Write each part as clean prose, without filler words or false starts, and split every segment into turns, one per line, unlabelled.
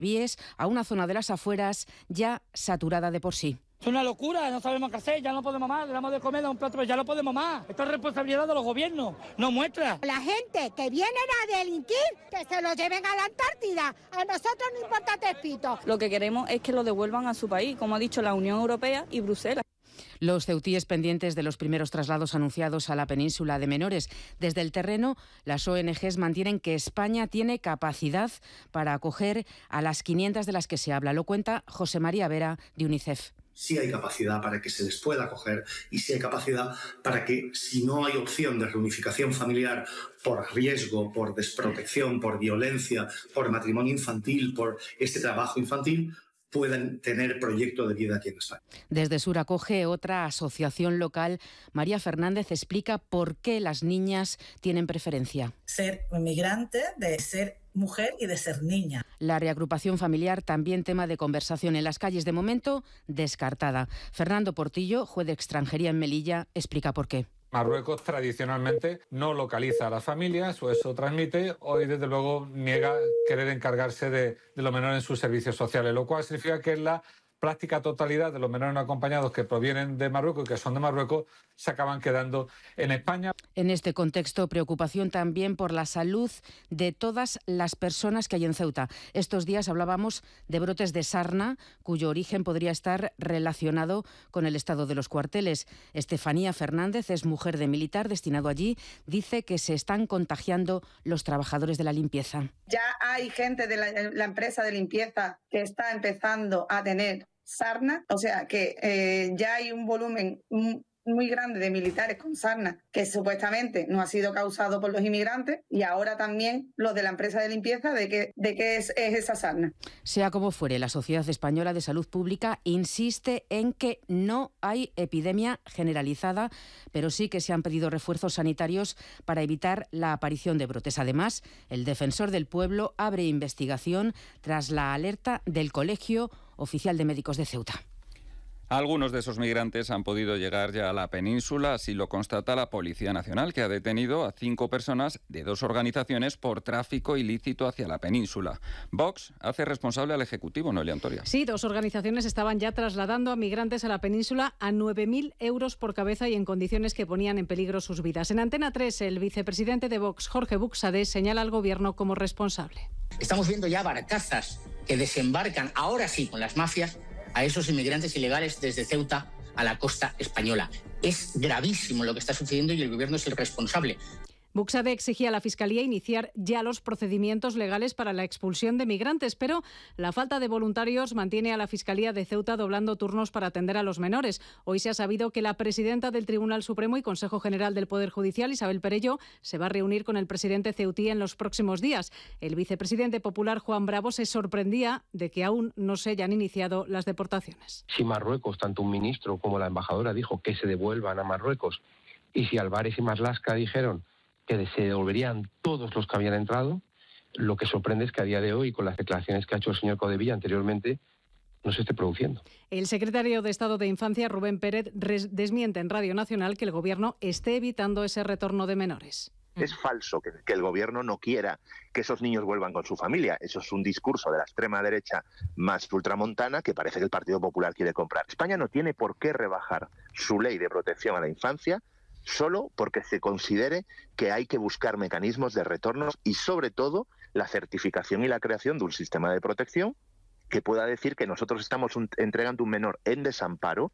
Vies, a una zona de las afueras ya saturada de por sí.
Es una locura, no sabemos qué hacer, ya no podemos más, le damos de comer a un plato, pero ya no podemos más. Esto es responsabilidad de los gobiernos, no nuestra.
La gente que viene a delinquir, que se lo lleven a la Antártida. A nosotros no importa tres pitos.
Lo que queremos es que lo devuelvan a su país, como ha dicho la Unión Europea y Bruselas.
Los ceutíes pendientes de los primeros traslados anunciados a la península de menores. Desde el terreno, las ONGs mantienen que España tiene capacidad para acoger a las 500 de las que se habla. Lo cuenta José María Vera, de UNICEF.
Sí hay capacidad para que se les pueda acoger y sí hay capacidad para que, si no hay opción de reunificación familiar por riesgo, por desprotección, por violencia, por matrimonio infantil, por este trabajo infantil, puedan tener proyecto de vida aquí en España.
Desde Sur acoge otra asociación local. María Fernández explica por qué las niñas tienen preferencia.
Ser inmigrante, de ser mujer y de ser niña.
La reagrupación familiar, también tema de conversación en las calles, de momento descartada. Fernando Portillo, juez de extranjería en Melilla, explica por qué.
Marruecos tradicionalmente no localiza a las familias, o eso transmite, hoy desde luego niega querer encargarse de los menores en sus servicios sociales, lo cual significa que la práctica totalidad de los menores no acompañados que provienen de Marruecos y que son de Marruecos se acaban quedando en España.
En este contexto, preocupación también por la salud de todas las personas que hay en Ceuta. Estos días hablábamos de brotes de sarna, cuyo origen podría estar relacionado con el estado de los cuarteles. Estefanía Fernández es mujer de militar destinado allí. Dice que se están contagiando los trabajadores de la limpieza.
Ya hay gente de la empresa de limpieza que está empezando a tener sarna, o sea que ya hay un volumen muy grande de militares con sarna que supuestamente no ha sido causado por los inmigrantes, y ahora también los de la empresa de limpieza de qué es esa sarna.
Sea como fuere, la Sociedad Española de Salud Pública insiste en que no hay epidemia generalizada, pero sí que se han pedido refuerzos sanitarios para evitar la aparición de brotes. Además, el Defensor del Pueblo abre investigación tras la alerta del Colegio Oficial de Médicos de Ceuta.
Algunos de esos migrantes han podido llegar ya a la península, así lo constata la Policía Nacional, que ha detenido a 5 personas de 2 organizaciones por tráfico ilícito hacia la península. Vox hace responsable al Ejecutivo, Noelia Antoria.
Sí, 2 organizaciones estaban ya trasladando a migrantes a la península a 9.000 euros por cabeza y en condiciones que ponían en peligro sus vidas. En Antena 3, el vicepresidente de Vox, Jorge Buxadé, señala al Gobierno como responsable.
Estamos viendo ya barcazas que desembarcan, ahora sí, con las mafias, a esos inmigrantes ilegales desde Ceuta a la costa española. Es gravísimo lo que está sucediendo y el Gobierno es el responsable.
Buxadé exigía a la Fiscalía iniciar ya los procedimientos legales para la expulsión de migrantes, pero la falta de voluntarios mantiene a la Fiscalía de Ceuta doblando turnos para atender a los menores. Hoy se ha sabido que la presidenta del Tribunal Supremo y Consejo General del Poder Judicial, Isabel Perelló, se va a reunir con el presidente ceutí en los próximos días. El vicepresidente popular, Juan Bravo, se sorprendía de que aún no se hayan iniciado las deportaciones.
Si Marruecos, tanto un ministro como la embajadora, dijo que se devuelvan a Marruecos, y si Álvarez y Marlaska dijeron que se devolverían todos los que habían entrado, lo que sorprende es que a día de hoy, con las declaraciones que ha hecho el señor Codevilla anteriormente, no se esté produciendo.
El secretario de Estado de Infancia, Rubén Pérez, desmiente en Radio Nacional que el Gobierno esté evitando ese retorno de menores.
Es falso que el Gobierno no quiera que esos niños vuelvan con su familia. Eso es un discurso de la extrema derecha más ultramontana que parece que el Partido Popular quiere comprar. España no tiene por qué rebajar su ley de protección a la infancia solo porque se considere que hay que buscar mecanismos de retorno y, sobre todo, la certificación y la creación de un sistema de protección que pueda decir que nosotros estamos entregando un menor en desamparo.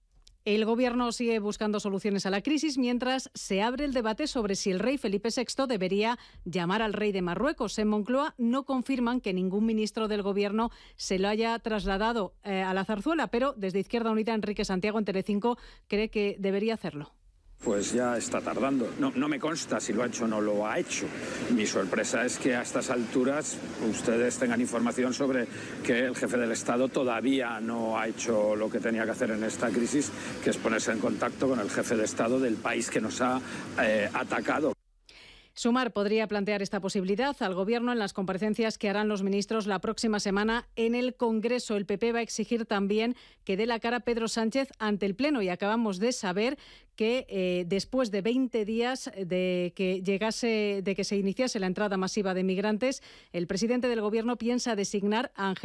El Gobierno sigue buscando soluciones a la crisis mientras se abre el debate sobre si el rey Felipe VI debería llamar al rey de Marruecos. En Moncloa no confirman que ningún ministro del Gobierno se lo haya trasladado a la zarzuela, pero desde Izquierda Unida, Enrique Santiago en Telecinco cree que debería hacerlo.
Pues ya está tardando. No me consta si lo ha hecho o no lo ha hecho. Mi sorpresa es que a estas alturas ustedes tengan información sobre que el jefe del Estado todavía no ha hecho lo que tenía que hacer en esta crisis, que es ponerse en contacto con el jefe de Estado del país que nos ha atacado.
Sumar podría plantear esta posibilidad al Gobierno en las comparecencias que harán los ministros la próxima semana en el Congreso. El PP va a exigir también que dé la cara Pedro Sánchez ante el Pleno y acabamos de saber que después de 20 días de que se iniciase la entrada masiva de migrantes, el presidente del Gobierno piensa designar a Ángel